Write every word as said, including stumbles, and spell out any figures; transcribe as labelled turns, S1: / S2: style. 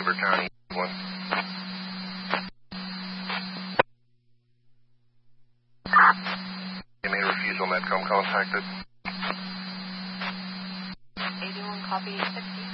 S1: Beaver County. One. You made a refusal, Medcom contacted.
S2: eighty-one, copy, sixty.